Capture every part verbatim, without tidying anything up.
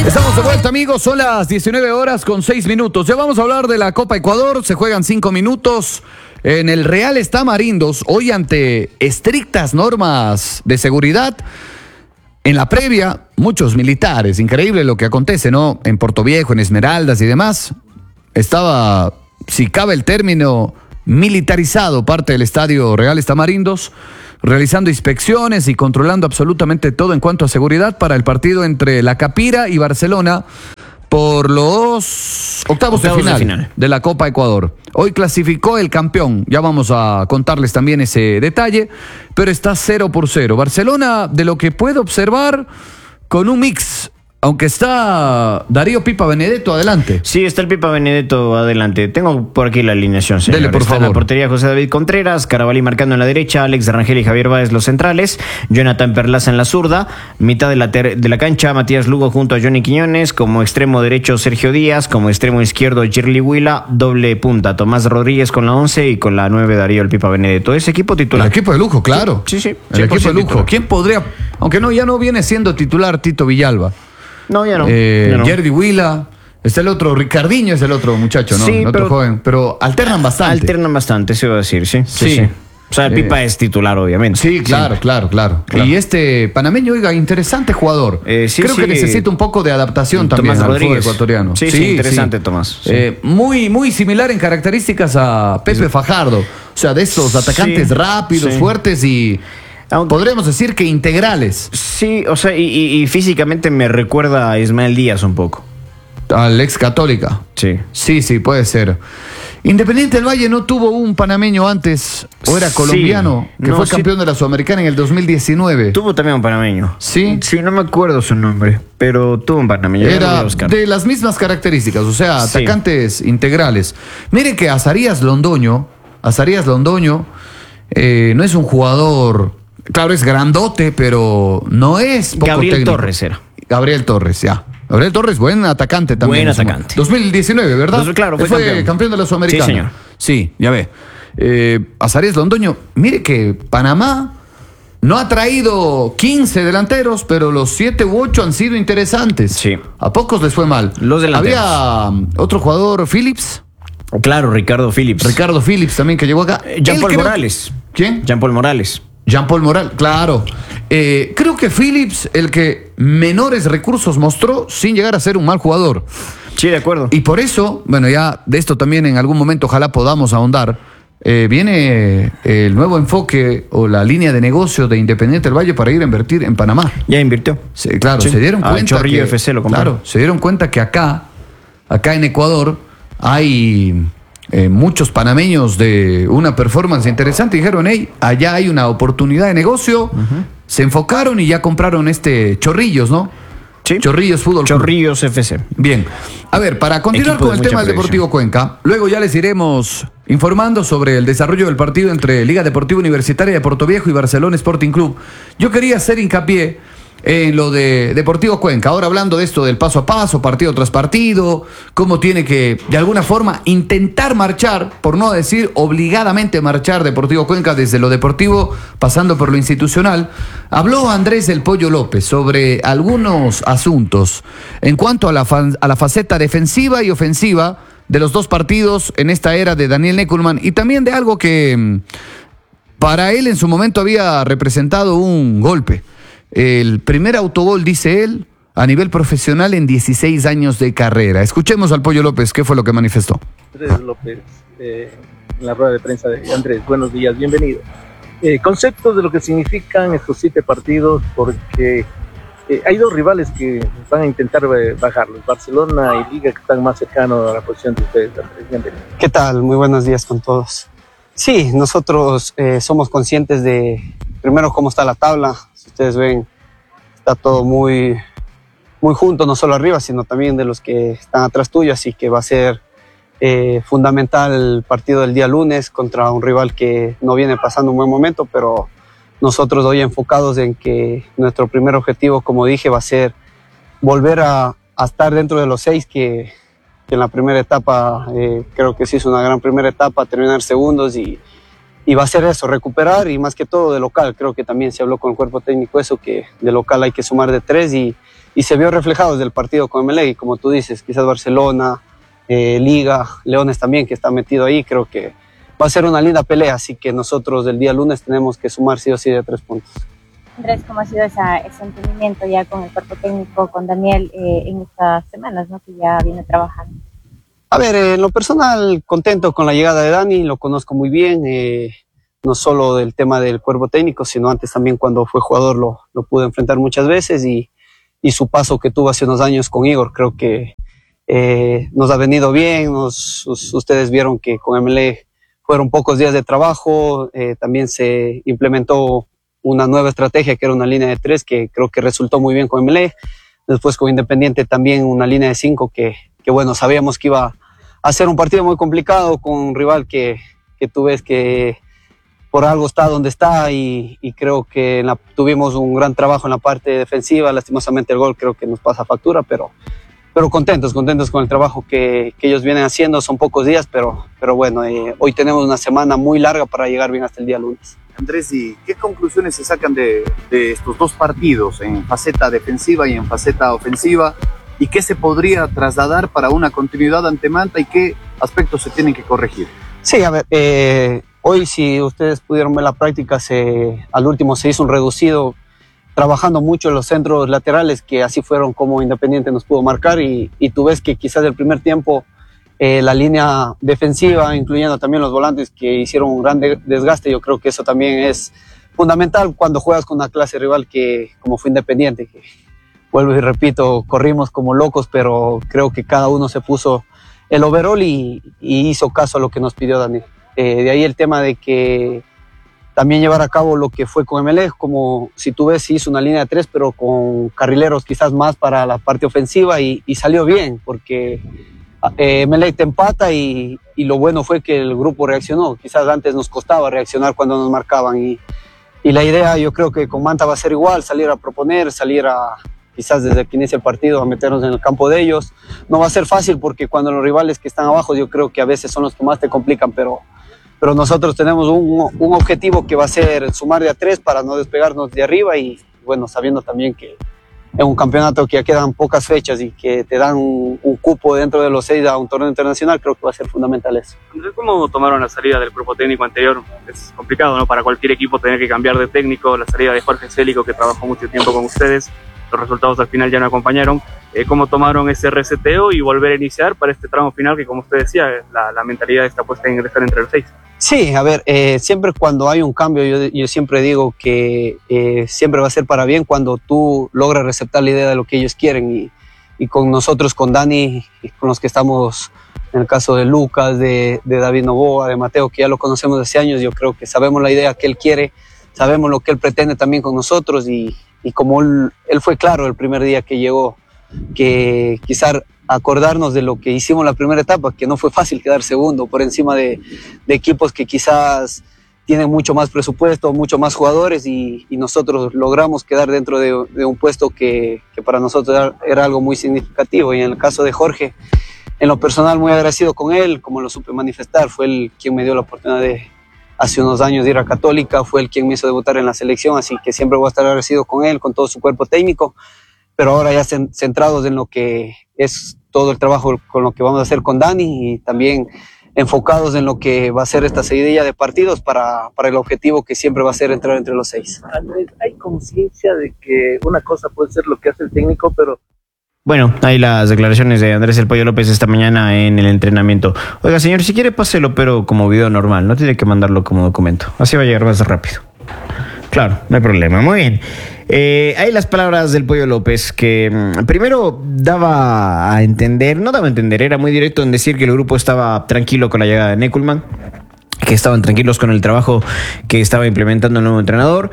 Estamos de vuelta, amigos, son las diecinueve horas con seis minutos. Ya vamos a hablar de la Copa Ecuador, se juegan cinco minutos en el Real Estamarindos, hoy ante estrictas normas de seguridad. En la previa, muchos militares, increíble lo que acontece, ¿no? En Portoviejo, en Esmeraldas y demás, estaba, si cabe el término, militarizado parte del Estadio Real Estamarindos, realizando inspecciones y controlando absolutamente todo en cuanto a seguridad para el partido entre La Capira y Barcelona por los octavos, octavos de, final de final de la Copa Ecuador. Hoy clasificó el campeón, ya vamos a contarles también ese detalle, pero está cero por cero. Barcelona, de lo que puedo observar, con un mix, aunque está Darío Pipa Benedetto adelante. Sí, está el Pipa Benedetto adelante. Tengo por aquí la alineación, señor. Dele, por está favor. En la portería José David Contreras, Carabalí marcando en la derecha, Alex Rangel y Javier Báez los centrales, Jonathan Perlaza en la zurda, mitad de la, ter- de la cancha Matías Lugo junto a Johnny Quiñones, como extremo derecho Sergio Díaz, como extremo izquierdo Girly Huila, doble punta Tomás Rodríguez con la once y con la nueve Darío el Pipa Benedetto. Ese equipo titular. El equipo de lujo, claro. Sí, sí. El equipo de lujo. Titular. ¿Quién podría, aunque no, ya no viene siendo titular Tito Villalba? No, ya no. Eh, ya no. Yerdy Huila, está el otro, Ricardinho es el otro muchacho, ¿no? Sí, el otro pero- joven, pero alternan bastante. Alternan bastante, se va a decir, sí. Sí, Sí. sí. O sea, el Eh, Pipa es titular, obviamente. Sí, claro, claro, claro, Claro. Y este panameño, oiga, interesante jugador. Eh, sí, Creo sí. que necesita un poco de adaptación también Tomás al fútbol Rodríguez. ecuatoriano. Sí, sí, interesante, Tomás, sí. Eh, muy, muy similar en características a Pepe Fajardo. O sea, de estos atacantes Sí, rápidos, sí. fuertes y Aunque- podríamos decir que integrales. Sí, o sea, y, y- y físicamente me recuerda a Ismael Díaz un poco. Al ex Católica. Sí. Sí, sí, puede ser. Independiente del Valle no tuvo un panameño antes, o era Sí. colombiano, que No, fue sí. campeón de la Sudamericana en el dos mil diecinueve. Tuvo también un panameño. Sí. Sí, no me acuerdo su nombre, pero tuvo un panameño. Ya lo voy a Era buscar. de las mismas características, o sea, Sí. atacantes integrales. Mire que Azarías Londoño, Azarías Londoño, eh, no es un jugador, claro, es grandote, pero no es poco Gabriel técnico. Torres era. Gabriel Torres, ya. Gabriel Torres, buen atacante también. Buen en su atacante. momento. dos mil diecinueve, ¿verdad? Dos- claro, Él fue campeón. campeón de la Sudamericana. Sí, señor. Sí, ya ve. Eh, Azarías Londoño, mire que Panamá no ha traído quince delanteros, pero los siete u ocho han sido interesantes. Sí. A pocos les fue mal. Los delanteros. Había um, otro jugador, Phillips, Claro, Ricardo Phillips. Ricardo Phillips también, que llegó acá. Eh, Jean-Paul Él creo- Morales. ¿Quién? Jean-Paul Morales. Jean-Paul Morales, claro. Eh, creo que Phillips, el que menores recursos mostró sin llegar a ser un mal jugador. Sí, de acuerdo. Y por eso, bueno, ya de esto también en algún momento ojalá podamos ahondar, eh, viene el nuevo enfoque o la línea de negocio de Independiente del Valle para ir a invertir en Panamá. Ya invirtió. Se- claro, Sí. se dieron Ah, cuenta Chorrillo que, F C lo compró. claro, se dieron cuenta que acá, acá en Ecuador, hay eh, muchos panameños de una performance interesante. Dijeron, hey, allá hay una oportunidad de negocio. Se enfocaron y ya compraron este Chorrillos, ¿no? Sí. Chorrillos Fútbol Club. Chorrillos F C. Bien, a ver, para continuar Equipo con de el mucha tema del proyección. Deportivo Cuenca, luego ya les iremos informando sobre el desarrollo del partido entre Liga Deportiva Universitaria de Portoviejo y Barcelona Sporting Club. Yo quería hacer hincapié en lo de Deportivo Cuenca, ahora hablando de esto del paso a paso, partido tras partido, cómo tiene que, de alguna forma, intentar marchar, por no decir obligadamente marchar Deportivo Cuenca desde lo deportivo, pasando por lo institucional. Habló Andrés del Pollo López sobre algunos asuntos en cuanto a la, fan- a la faceta defensiva y ofensiva de los dos partidos en esta era de Daniel Neckelman y también de algo que mm, para él en su momento había representado un golpe. El primer autogol, dice él, a nivel profesional en dieciséis años de carrera. Escuchemos al Pollo López, ¿qué fue lo que manifestó? Andrés López, eh, en la rueda de prensa de Andrés. Buenos días, bienvenido. Eh, conceptos de lo que significan estos siete partidos, porque eh, hay dos rivales que van a intentar eh, bajarlos, Barcelona y Liga, que están más cercanos a la posición de ustedes, Andrés. Bienvenido. ¿Qué tal? Muy buenos días con todos. Sí, nosotros eh, somos conscientes de, primero, cómo está la tabla. Si ustedes ven, está todo muy, muy junto, no solo arriba, sino también de los que están atrás tuyo, así que va a ser eh, fundamental el partido del día lunes contra un rival que no viene pasando un buen momento, pero nosotros hoy enfocados en que nuestro primer objetivo, como dije, va a ser volver a, a estar dentro de los seis que, que en la primera etapa eh, creo que se hizo una gran primera etapa, terminar segundos y, y va a ser eso, recuperar y más que todo de local. Creo que también se habló con el cuerpo técnico eso, que de local hay que sumar de tres y, y se vio reflejado desde el partido con Emelec, y como tú dices, quizás Barcelona, eh, Liga, Leones también, que está metido ahí, creo que va a ser una linda pelea, así que nosotros el día lunes tenemos que sumar sí o sí de tres puntos. Andrés, ¿cómo ha sido esa, ese entendimiento ya con el cuerpo técnico, con Daniel, eh, en estas semanas, ¿no?, que ya viene trabajando? A ver, eh, en lo personal, contento con la llegada de Dani, lo conozco muy bien, eh, no solo del tema del cuerpo técnico, sino antes también cuando fue jugador lo, lo pude enfrentar muchas veces, y, y su paso que tuvo hace unos años con Igor, creo que eh, nos ha venido bien. Nos, ustedes vieron que con Emelec fueron pocos días de trabajo, eh, también se implementó una nueva estrategia que era una línea de tres que creo que resultó muy bien con Emelec. Después con Independiente también una línea de cinco que, que bueno, sabíamos que iba a ser un partido muy complicado con un rival que, que tú ves que por algo está donde está, y, y creo que en la, tuvimos un gran trabajo en la parte defensiva. Lastimosamente el gol creo que nos pasa factura, pero, pero contentos, contentos con el trabajo que, que ellos vienen haciendo. Son pocos días, pero, pero bueno, eh, hoy tenemos una semana muy larga para llegar bien hasta el día lunes. Andrés, ¿y qué conclusiones se sacan de, de estos dos partidos en faceta defensiva y en faceta ofensiva? ¿Y qué se podría trasladar para una continuidad ante Manta y qué aspectos se tienen que corregir? Sí, a ver, eh, hoy si ustedes pudieron ver la práctica, se, al último se hizo un reducido, trabajando mucho en los centros laterales, que así fueron como Independiente nos pudo marcar, y, y tú ves que quizás el primer tiempo Eh, la línea defensiva, incluyendo también los volantes, que hicieron un gran de desgaste. Yo creo que eso también es fundamental cuando juegas con una clase rival que como fue Independiente, que vuelvo y repito, corrimos como locos, pero creo que cada uno se puso el overall y, y hizo caso a lo que nos pidió Dani. Eh, de ahí el tema de que también llevar a cabo lo que fue con Emelec, como si tú ves, hizo una línea de tres, pero con carrileros quizás más para la parte ofensiva, y, y salió bien, porque Eh, Emelec te empata, y, y lo bueno fue que el grupo reaccionó. Quizás antes nos costaba reaccionar cuando nos marcaban, y, y la idea yo creo que con Manta va a ser igual, salir a proponer, salir a, quizás desde que inicia el partido, a meternos en el campo de ellos. No va a ser fácil, porque cuando los rivales que están abajo yo creo que a veces son los que más te complican, pero, pero nosotros tenemos un, un objetivo que va a ser sumar de a tres para no despegarnos de arriba, y bueno, sabiendo también que en un campeonato que ya quedan pocas fechas y que te dan un, un cupo dentro de los seis a un torneo internacional, creo que va a ser fundamental eso. ¿Cómo tomaron la salida del cuerpo técnico anterior? Es complicado, ¿no?, para cualquier equipo tener que cambiar de técnico. La salida de Jorge Célico, que trabajó mucho tiempo con ustedes, los resultados al final ya no acompañaron. Eh, ¿Cómo tomaron ese reseteo y volver a iniciar para este tramo final que, como usted decía, la, la mentalidad está puesta en ingresar entre los seis? Sí, a ver, eh, siempre cuando hay un cambio, yo, yo siempre digo que eh, siempre va a ser para bien cuando tú logras receptar la idea de lo que ellos quieren, y, y con nosotros, con Dani, y con los que estamos, en el caso de Lucas, de, de David Novoa, de Mateo, que ya lo conocemos desde hace años, yo creo que sabemos la idea que él quiere, sabemos lo que él pretende también con nosotros, y, y como él, él fue claro el primer día que llegó, que quizás acordarnos de lo que hicimos la primera etapa, que no fue fácil quedar segundo por encima de, de equipos que quizás tienen mucho más presupuesto, mucho más jugadores, y, y nosotros logramos quedar dentro de, de un puesto que, que para nosotros era, era algo muy significativo. Y en el caso de Jorge, en lo personal muy agradecido con él, como lo supe manifestar, fue él quien me dio la oportunidad de hace unos años de ir a Católica, fue él quien me hizo debutar en la selección, así que siempre voy a estar agradecido con él, con todo su cuerpo técnico, pero ahora ya centrados en lo que es todo el trabajo con lo que vamos a hacer con Dani, y también enfocados en lo que va a ser esta seguidilla de partidos para, para el objetivo que siempre va a ser entrar entre los seis. Andrés, ¿hay conciencia de que una cosa puede ser lo que hace el técnico, pero... Bueno, ahí las declaraciones de Andrés El Pollo López esta mañana en el entrenamiento. Oiga, señor, si quiere páselo, pero como video normal, no tiene que mandarlo como documento. Así va a llegar más rápido. Claro, no hay problema. Muy bien. Eh, hay las palabras del Pollo López, que mmm, primero daba a entender, no daba a entender, era muy directo en decir que el grupo estaba tranquilo con la llegada de Neckelmann, que estaban tranquilos con el trabajo que estaba implementando el nuevo entrenador,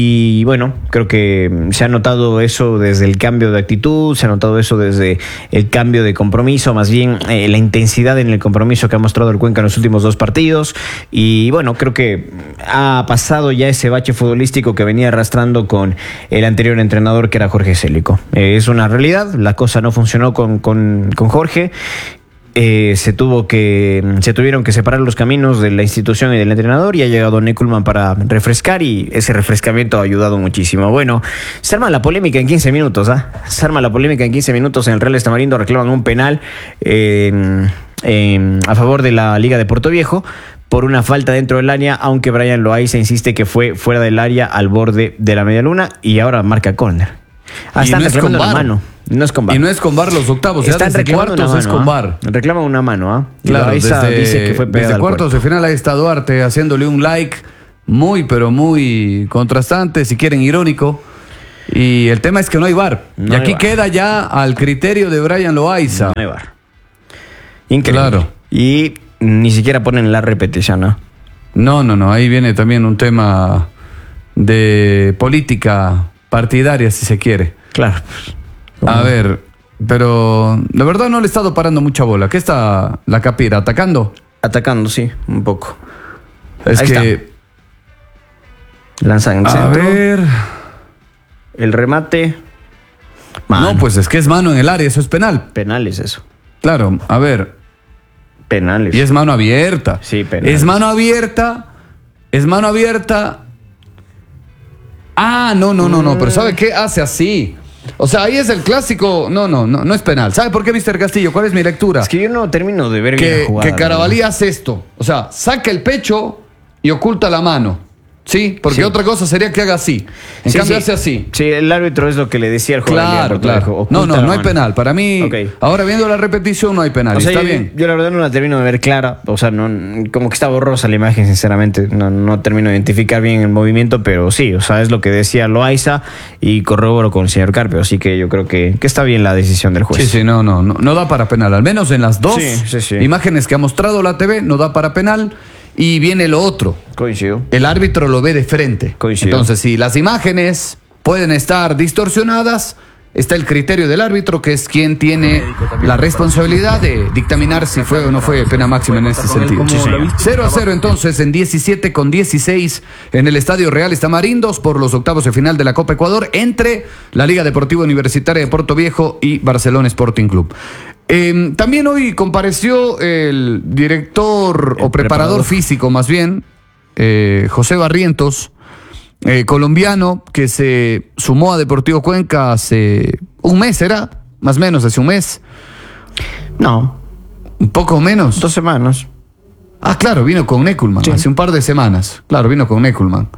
y bueno, creo que se ha notado eso desde el cambio de actitud, se ha notado eso desde el cambio de compromiso, más bien eh, la intensidad en el compromiso que ha mostrado el Cuenca en los últimos dos partidos, y bueno, creo que ha pasado ya ese bache futbolístico que venía arrastrando con el anterior entrenador, que era Jorge Célico. Eh, es una realidad, la cosa no funcionó con, con, con Jorge. eh, se tuvo que se tuvieron que separar los caminos de la institución y del entrenador, y ha llegado Neckelman para refrescar, y ese refrescamiento ha ayudado muchísimo. Bueno, se arma la polémica en quince minutos, ¿ah? ¿eh? Se arma la polémica en quince minutos en el Real Estamarindo, reclaman un penal eh, eh, a favor de la Liga de Puerto Viejo por una falta dentro del área, aunque Brian Loaiza insiste que fue fuera del área al borde de la media luna, y ahora marca córner. Ah, están no es reclamando con una V A R. mano. No es con V A R. Y no es con V A R los octavos, ya Están desde reclamando cuartos una es mano, con ¿ah? V A R. Reclaman una mano, ¿ah? Y Claro, Loaiza desde, dice que fue pegada desde al cuartos cuerpo. de final ahí está Duarte haciéndole un like muy, pero muy contrastante, si quieren irónico. Y el tema es que no hay V A R. No y hay aquí V A R. queda ya al criterio de Brian Loaiza. No hay V A R. Increíble. Claro. Y ni siquiera ponen la repetición, ¿no? No, no, no. Ahí viene también un tema de política partidaria, si se quiere. Claro. A ver, pero la verdad no le he estado parando mucha bola. ¿Qué está la Capira? ¿Atacando? Atacando, sí, un poco. Es Ahí que... Lanzan en A centro. ver... El remate. Mano. No, pues es que es mano en el área, eso es penal. Penales eso. Claro, a ver. Penales. Y es mano abierta. Sí, penales. Es mano abierta. Es mano abierta. Ah, no, no, no, no. Pero ¿sabe qué? Hace así. O sea, ahí es el clásico. No, no, no, no es penal. ¿Sabe por qué, mister Castillo? ¿Cuál es mi lectura? Es que yo no termino de ver bien que, la jugada. que Carabalí hace esto. O sea, saca el pecho y oculta la mano. Sí, porque Sí. otra cosa sería que haga así. En Sí, cambio sí. hace así. Sí, el árbitro es lo que le decía al jugador. Claro, claro. No, no, no hay penal. Para mí, Ok. ahora viendo la repetición, no hay penal. O sea, Está yo, bien. yo la verdad no la termino de ver clara. O sea, no, como que está borrosa la imagen, sinceramente. No, no termino de identificar bien el movimiento, pero sí, o sea, es lo que decía Loaiza y corroboro con el señor Carpio. Así que yo creo que, que está bien la decisión del juez. Sí, sí, no, no, no, no da para penal. Al menos en las dos Sí, sí, sí. imágenes que ha mostrado la T V, no da para penal. Y viene lo otro. Coincido. El árbitro lo ve de frente. Coincido. Entonces, si las imágenes pueden estar distorsionadas, está el criterio del árbitro, que es quien tiene la responsabilidad de dictaminar si fue o no fue pena máxima en este sentido. cero a cero entonces en diecisiete con dieciséis en el Estadio Real Estamarindos por los octavos de final de la Copa Ecuador entre la Liga Deportiva Universitaria de Puerto Viejo y Barcelona Sporting Club. Eh, también hoy compareció el director El o preparador, preparador. físico, más bien, eh, José Barrientos, eh, colombiano, que se sumó a Deportivo Cuenca hace un mes, ¿era? Más o menos, hace un mes. No, Un poco menos. dos semanas. Ah, claro, vino con Neckelman, Sí. hace un par de semanas. Claro, vino con Neckelman.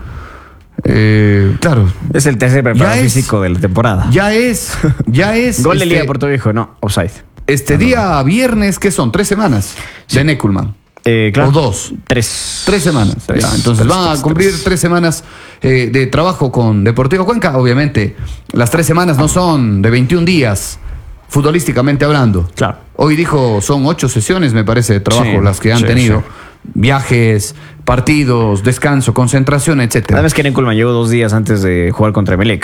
Eh, claro, Es el tercer preparador Ya es- físico de la temporada. ya es, ya es. Gol de este, Liga de Puerto Viejo, no, offside. Este día viernes, ¿qué son? Tres semanas de Neckelman. Eh, claro. O dos. Tres. Tres semanas. Tres, Ya, entonces tres, van a tres, cumplir tres. tres semanas eh, de trabajo con Deportivo Cuenca. Obviamente, las tres semanas no son de veintiún días, futbolísticamente hablando. Claro. Hoy dijo, son ocho sesiones, me parece, de trabajo Sí, las que han sí, tenido. sí. Viajes, partidos, descanso, concentración, etcétera. Además que Neckelman llegó dos días antes de jugar contra Emelec.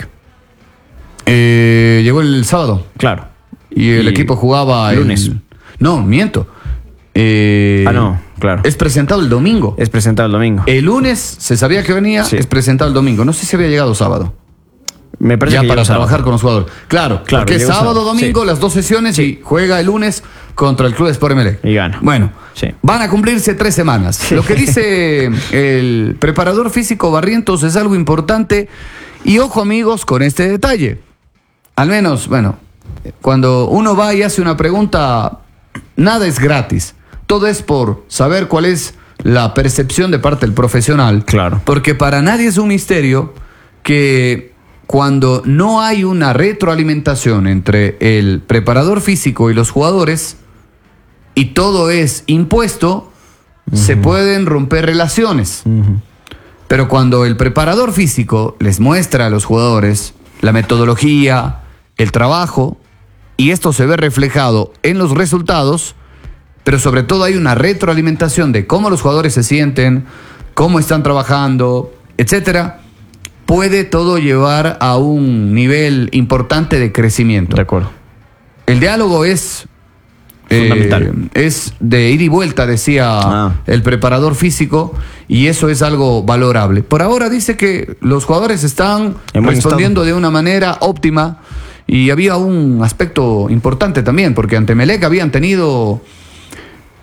Eh, llegó el sábado Claro. y el Y equipo jugaba el lunes. No, miento. Eh, Ah, no, claro. Es presentado el domingo. Es presentado el domingo. El lunes se sabía que venía, Sí. es presentado el domingo. No sé si había llegado sábado. Me parece Ya que para llegó sábado. trabajar con los jugadores. Claro, Claro, porque es llegó sábado, sábado, domingo, sí. las dos sesiones y juega el lunes contra el Club Sport Emelec. Y gana. Bueno, Sí. van a cumplirse tres semanas. Lo que dice el preparador físico Barrientos es algo importante. Y ojo, amigos, con este detalle. Al menos, bueno, cuando uno va y hace una pregunta, nada es gratis. Todo es por saber cuál es la percepción de parte del profesional. Claro. Porque para nadie es un misterio que cuando no hay una retroalimentación entre el preparador físico y los jugadores y todo es impuesto, se pueden romper relaciones. Pero cuando el preparador físico les muestra a los jugadores la metodología, el trabajo, y esto se ve reflejado en los resultados, pero sobre todo hay una retroalimentación de cómo los jugadores se sienten, cómo están trabajando, etcétera, puede todo llevar a un nivel importante de crecimiento. De acuerdo. El diálogo es Fundamental. eh, es de ida y vuelta, decía Ah. el preparador físico, y eso es algo valorable. Por ahora dice que los jugadores están En buen respondiendo de una manera óptima, y había un aspecto importante también, porque ante Emelec habían tenido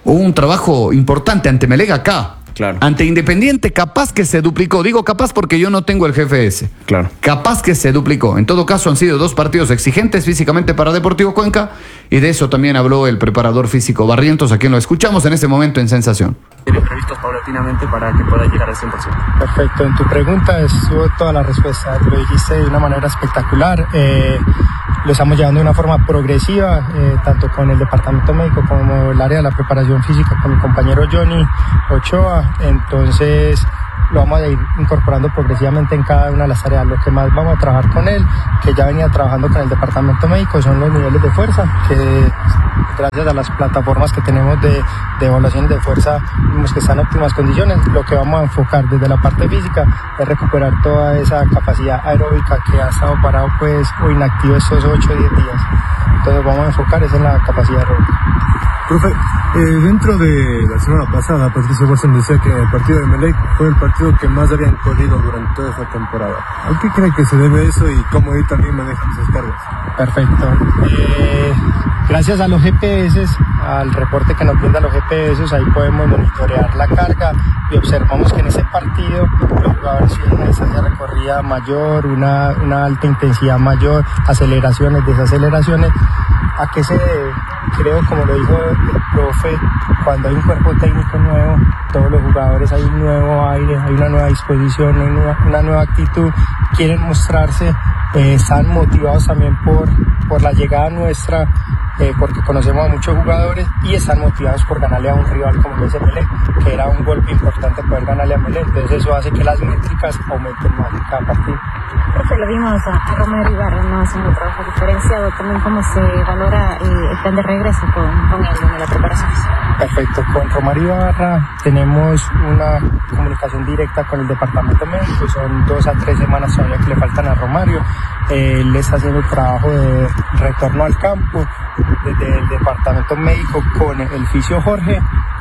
hubo un trabajo importante ante Emelec acá. Claro. Ante Independiente, capaz que se duplicó. Digo capaz porque yo no tengo el G F S. Claro. Capaz que se duplicó. En todo caso, han sido dos partidos exigentes físicamente para Deportivo Cuenca. Y de eso también habló el preparador físico Barrientos, a quien lo escuchamos en este momento en Sensación. Previstos paulatinamente para que pueda llegar al cien por ciento. Perfecto, en tu pregunta estuvo toda la respuesta, lo dijiste de una manera espectacular. Eh, lo estamos llevando de una forma progresiva, eh, tanto con el departamento médico como el área de la preparación física con mi compañero Johnny Ochoa. Entonces lo vamos a ir incorporando progresivamente en cada una de las áreas. Lo que más vamos a trabajar con él, que ya venía trabajando con el departamento médico, son los niveles de fuerza, que gracias a las plataformas que tenemos de, de evaluación de fuerza, vimos que están en óptimas condiciones. Lo que vamos a enfocar desde la parte física es recuperar toda esa capacidad aeróbica que ha estado parado pues o inactivo estos ocho o diez días. Entonces vamos a enfocar es en la capacidad aeróbica. Profe, eh, dentro de la semana pasada, Patricio Bolsen decía que el partido de Emelec fue el partido que más habían corrido durante toda esta temporada. ¿A qué cree que se debe eso y cómo ahí también manejan esas cargas? Perfecto. Eh, gracias a los G P S, al reporte que nos brindan los G P S, ahí podemos monitorear la carga y observamos que en ese partido los jugadores tienen una distancia recorrida mayor, una, una alta intensidad mayor, aceleraciones, desaceleraciones. ¿A qué se debe? Creo, como lo dijo el profe, cuando hay un cuerpo técnico nuevo, todos los jugadores hay un nuevo aire, hay una nueva disposición, hay una, una nueva actitud, quieren mostrarse, eh, están motivados también por, por la llegada nuestra, eh, porque conocemos a muchos jugadores y están motivados por ganarle a un rival como lo es Emelec, que era un golpe importante poder ganarle a Emelec. Entonces eso hace que las métricas aumenten más en cada partido. Profe, lo vimos a, a Romero Ibarra, ¿no?, haciendo un trabajo diferenciado. También cómo se valora eh, el plan de regreso con, con él en la preparación. Perfecto, con Romero Ibarra tenemos una comunicación directa con el departamento médico, son dos a tres semanas todavía que le faltan a Romario. Eh, él está haciendo el trabajo de retorno al campo desde el departamento médico con el fisio Jorge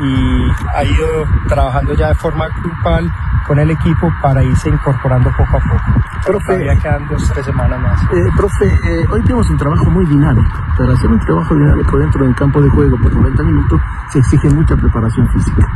y ha ido trabajando ya de forma grupal con el equipo para irse incorporando poco a poco. Profe, todavía quedan dos o tres semanas más. Eh, profe, eh, hoy tenemos un trabajo muy dinámico. Para hacer un trabajo dinámico dentro del campo de juego por noventa minutos se exige mucha preparación física.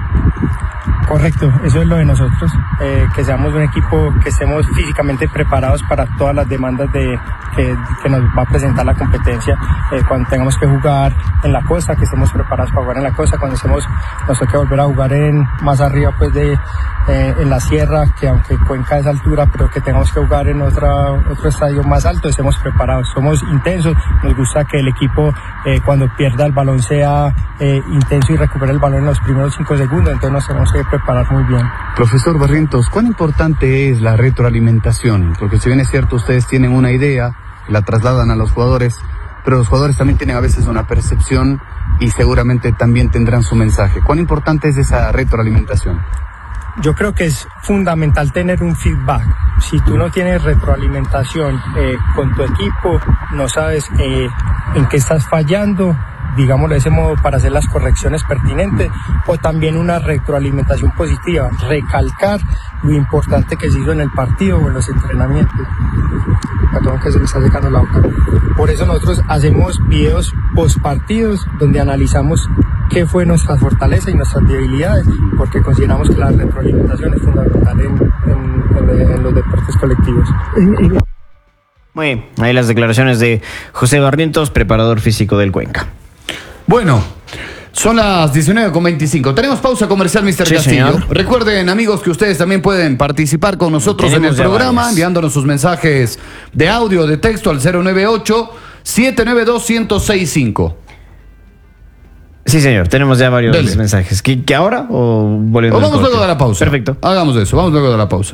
Correcto, eso es lo de nosotros, eh, que seamos un equipo que estemos físicamente preparados para todas las demandas de, que, que nos va a presentar la competencia, eh, cuando tengamos que jugar en la costa, que estemos preparados para jugar en la costa, cuando estemos, nos toque volver a jugar en más arriba pues de eh, en la sierra, que aunque Cuenca es altura, pero que tengamos que jugar en otra, otro estadio más alto, estemos preparados, somos intensos, nos gusta que el equipo eh, cuando pierda el balón sea eh, intenso y recupere el balón en los primeros cinco segundos, entonces nos tenemos que preparar muy bien. Profesor Barrientos, ¿cuán importante es la retroalimentación? Porque si bien es cierto, ustedes tienen una idea, la trasladan a los jugadores, pero los jugadores también tienen a veces una percepción y seguramente también tendrán su mensaje. ¿Cuán importante es esa retroalimentación? Yo creo que es fundamental tener un feedback. Si tú no tienes retroalimentación eh, con tu equipo, no sabes eh, en qué estás fallando, digámoslo de ese modo, para hacer las correcciones pertinentes, o también una retroalimentación positiva, recalcar lo importante que se hizo en el partido o en los entrenamientos. Perdón que se me está secando la boca. Por eso nosotros hacemos videos post partidos donde analizamos qué fue nuestra fortaleza y nuestras debilidades, porque consideramos que la retroalimentación es fundamental en, en, en, en los deportes colectivos. Muy bien, ahí las declaraciones de José Barrientos, preparador físico del Cuenca. Bueno, son las diecinueve con veinticinco. Tenemos pausa comercial, mister Sí, Castillo. señor. Recuerden, amigos, que ustedes también pueden participar con nosotros Tenemos en el ya programa, varias. enviándonos sus mensajes de audio, de texto al cero nueve ocho, siete nueve dos, uno cero seis cinco. Sí, señor, tenemos ya varios Dele. mensajes. ¿Que, que ahora o volviendo O al vamos corte? luego de la pausa. Perfecto. Hagamos eso, vamos luego de la pausa.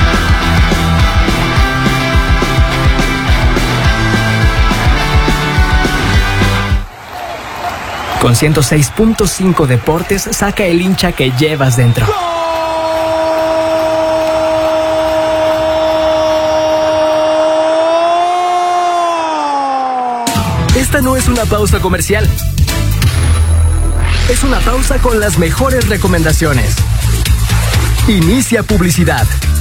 Con ciento seis punto cinco Deportes, saca el hincha que llevas dentro. Esta no es una pausa comercial. Es una pausa con las mejores recomendaciones. Inicia publicidad.